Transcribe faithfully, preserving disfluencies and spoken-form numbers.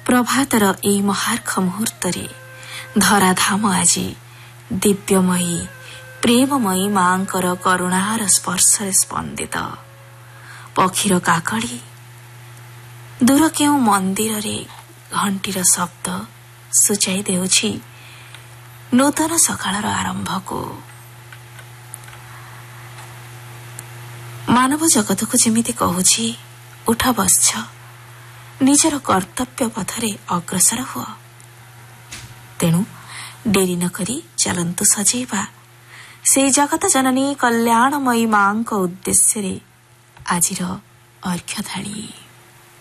प्रभातर एई महार्घ मुहूर्तरे धराधाम आजी दिव्यमयी प्रेममयी मांकर करुणार स्पर्शरे स्पंदित। पक्षीर काकड़ी दूर केउ मंदिर रे घंटीर शब्द सूचाई देउछि नूतन सकाळर आरंभ को। मानव जगत को जेमिति कहूछि उठ बस्छ निजर कर्तव्य पथरे अग्रसर हुआ। तेणु डेरी न करी चलंतु सजेवा से जगत जननी कल्याणमयी मां को उद्देश्य रे आजिर अर्घ्य थाली।